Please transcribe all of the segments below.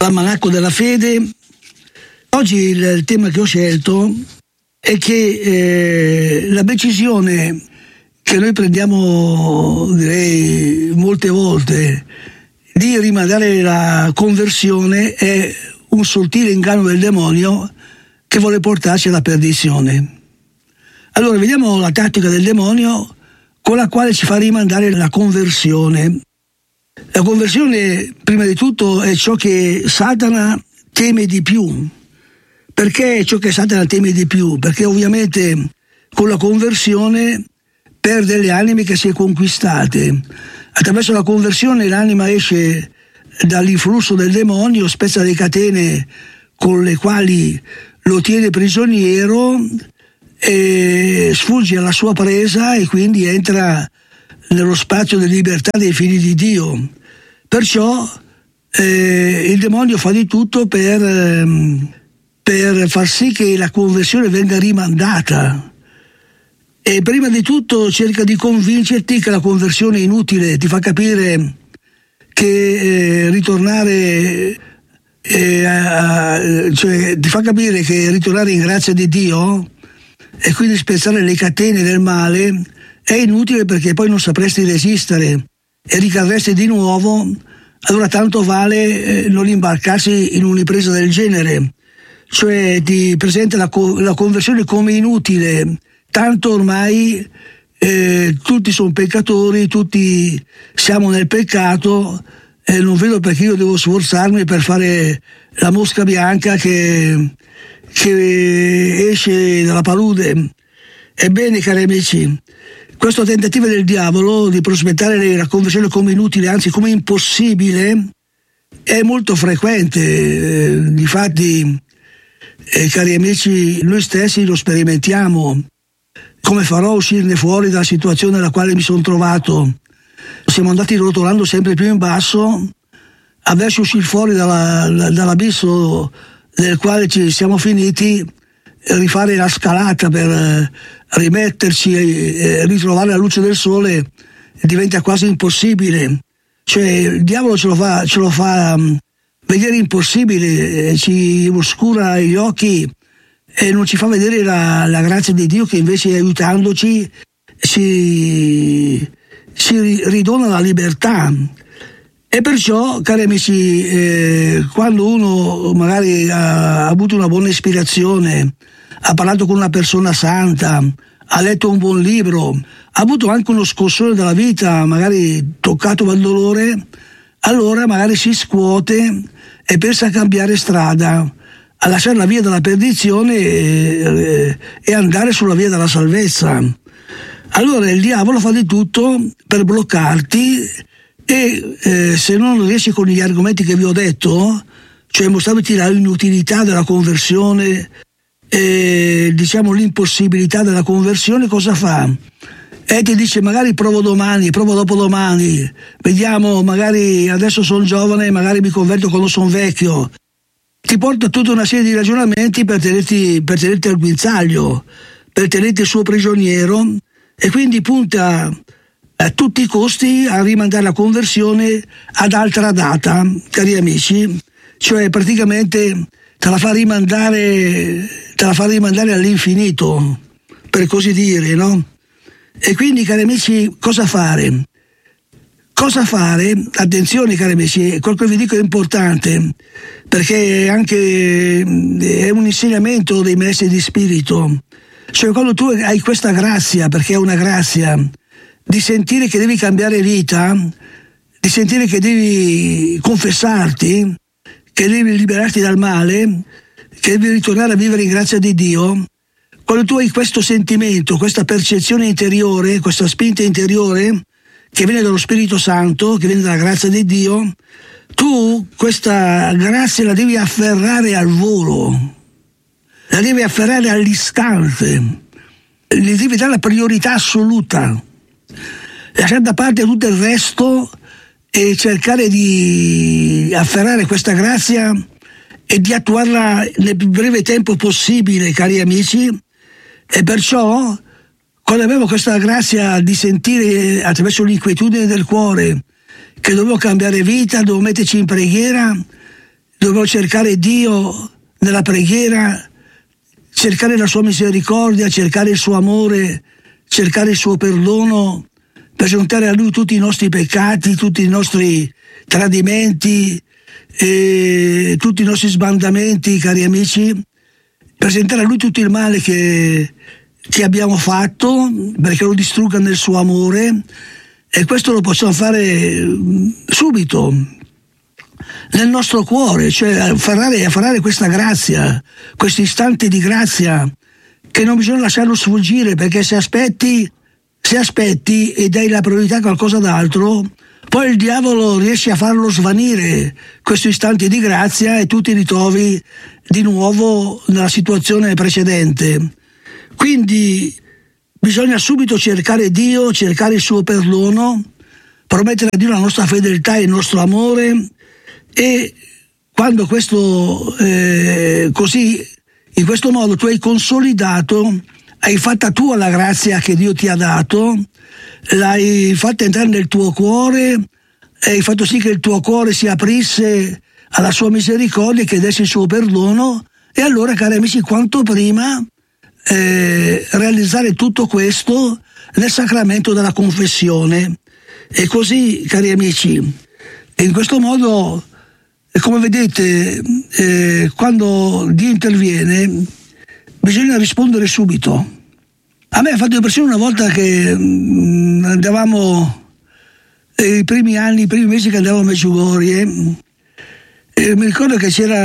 l'almanacco della fede. Oggi il tema che ho scelto è che la decisione che noi prendiamo, direi molte volte, di rimandare la conversione è un sottile inganno del demonio che vuole portarci alla perdizione. Allora vediamo la tattica del demonio con la quale ci fa rimandare la conversione. La conversione, prima di tutto, è ciò che Satana teme di più. Perché è ciò che Satana teme di più? Perché ovviamente con la conversione perde le anime che si è conquistate. Attraverso la conversione l'anima esce dall'influsso del demonio, spezza le catene con le quali lo tiene prigioniero e sfugge alla sua presa e quindi entra nello spazio di libertà dei figli di Dio. Perciò il demonio fa di tutto per far sì che la conversione venga rimandata. E prima di tutto cerca di convincerti che la conversione è inutile, ti fa capire che ritornare in grazia di Dio e quindi spezzare le catene del male è inutile, perché poi non sapresti resistere e ricadresti di nuovo. Allora tanto vale non imbarcarsi in un'impresa del genere. Cioè ti presenta la conversione come inutile, tanto ormai tutti sono peccatori, tutti siamo nel peccato, e non vedo perché io devo sforzarmi per fare la mosca bianca che esce dalla palude. Ebbene, cari amici, questo tentativo del diavolo di prospettare la conversione come inutile, anzi come impossibile, è molto frequente. Difatti, cari amici, noi stessi lo sperimentiamo. Come farò a uscirne fuori dalla situazione nella quale mi sono trovato? Siamo andati rotolando sempre più in basso, verso uscire fuori dall'abisso nel quale ci siamo finiti, rifare la scalata per rimetterci e ritrovare la luce del sole diventa quasi impossibile. Cioè il diavolo ce lo fa vedere impossibile, ci oscura gli occhi e non ci fa vedere la grazia di Dio, che invece aiutandoci ci ridona la libertà. E perciò, cari amici, quando uno magari ha avuto una buona ispirazione, ha parlato con una persona santa, ha letto un buon libro, ha avuto anche uno scossone della vita, magari toccato dal dolore, allora magari si scuote e pensa a cambiare strada, a lasciare la via della perdizione e andare sulla via della salvezza. Allora il diavolo fa di tutto per bloccarti e se non riesci con gli argomenti che vi ho detto, cioè mostrarti l'inutilità della conversione, diciamo l'impossibilità della conversione, cosa fa? E ti dice magari provo domani, provo dopodomani, vediamo, magari adesso sono giovane, magari mi converto quando sono vecchio. Ti porta tutta una serie di ragionamenti per tenerti al guinzaglio, per tenerti il suo prigioniero, e quindi punta a tutti i costi a rimandare la conversione ad altra data, cari amici. Cioè praticamente te la fa rimandare all'infinito, per così dire, no? E quindi, cari amici, cosa fare? Cosa fare? Attenzione, cari amici, quello che vi dico è importante, perché anche è un insegnamento dei maestri di spirito. Cioè quando tu hai questa grazia, perché è una grazia, di sentire che devi cambiare vita, di sentire che devi confessarti, che devi liberarti dal male, che devi ritornare a vivere in grazia di Dio, quando tu hai questo sentimento, questa percezione interiore, questa spinta interiore che viene dallo Spirito Santo, che viene dalla grazia di Dio, tu questa grazia la devi afferrare al volo, la devi afferrare all'istante, gli devi dare la priorità assoluta, lasciare da parte tutto il resto e cercare di afferrare questa grazia e di attuarla nel più breve tempo possibile, cari amici. E perciò, quando avevo questa grazia di sentire attraverso l'inquietudine del cuore che dovevo cambiare vita, dovevo metterci in preghiera, dobbiamo cercare Dio nella preghiera, cercare la sua misericordia, cercare il suo amore, cercare il suo perdono, presentare a Lui tutti i nostri peccati, tutti i nostri tradimenti, tutti i nostri sbandamenti, cari amici, presentare a Lui tutto il male che abbiamo fatto, perché lo distrugga nel suo amore, e questo lo possiamo fare subito, nel nostro cuore, cioè afferrare questa grazia, questo istante di grazia, che non bisogna lasciarlo sfuggire, perché se aspetti e dai la priorità a qualcosa d'altro, poi il diavolo riesce a farlo svanire questo istante di grazia e tu ti ritrovi di nuovo nella situazione precedente. Quindi bisogna subito cercare Dio, cercare il suo perdono, promettere a Dio la nostra fedeltà e il nostro amore, e quando questo così, in questo modo tu hai consolidato, hai fatta tua la grazia che Dio ti ha dato, l'hai fatta entrare nel tuo cuore, e hai fatto sì che il tuo cuore si aprisse alla sua misericordia e chiedesse il suo perdono, e allora, cari amici, quanto prima realizzare tutto questo nel sacramento della confessione. E così, cari amici, in questo modo, come vedete, quando Dio interviene bisogna rispondere subito. A me ha fatto impressione una volta che andavamo, i primi mesi che andavamo a Medjugorje, mi ricordo che c'era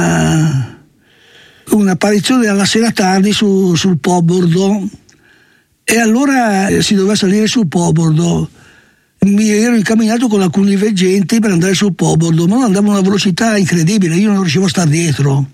un'apparizione alla sera tardi sul Pobordo, e allora si doveva salire sul Pobordo. Mi ero incamminato con alcuni veggenti per andare sul Pobordo, ma andavo a una velocità incredibile, io non riuscivo a stare dietro.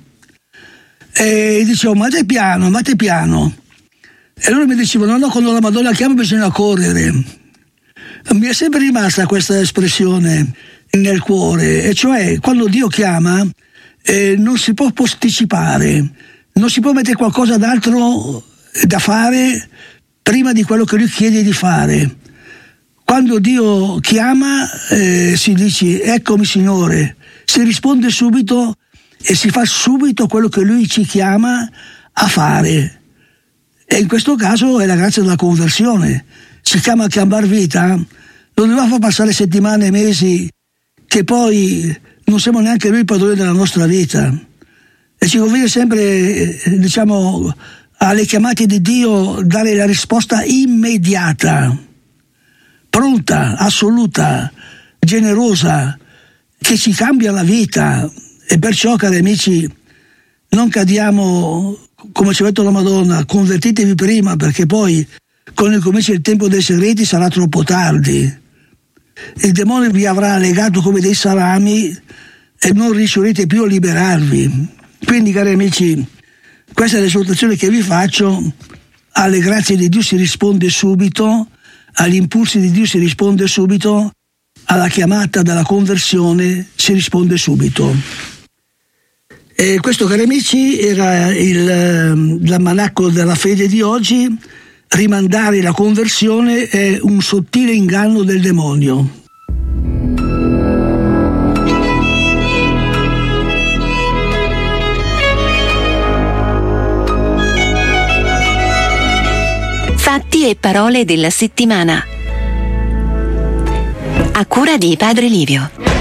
E dicevo, mate piano. E loro mi dicevano, no, quando la Madonna chiama bisogna correre. Mi è sempre rimasta questa espressione nel cuore, e cioè quando Dio chiama non si può posticipare, non si può mettere qualcosa d'altro da fare prima di quello che Lui chiede di fare. Quando Dio chiama si dice eccomi Signore, si risponde subito e si fa subito quello che Lui ci chiama a fare. E in questo caso è la grazia della conversione. Ci chiama a cambiare vita, non dobbiamo far passare settimane e mesi che poi non siamo neanche noi il padrone della nostra vita. E ci conviene sempre, alle chiamate di Dio dare la risposta immediata, pronta, assoluta, generosa, che ci cambia la vita. E perciò, cari amici, non cadiamo, come ci ha detto la Madonna, convertitevi prima, perché poi quando comincia il tempo dei segreti sarà troppo tardi. Il demonio vi avrà legato come dei salami e non riuscirete più a liberarvi. Quindi, cari amici, questa è l'esortazione che vi faccio. Alle grazie di Dio si risponde subito, agli impulsi di Dio si risponde subito, alla chiamata della conversione si risponde subito. E questo, cari amici, era l'almanacco della fede di oggi. Rimandare la conversione è un sottile inganno del demonio. Fatti e parole della settimana, a cura di Padre Livio.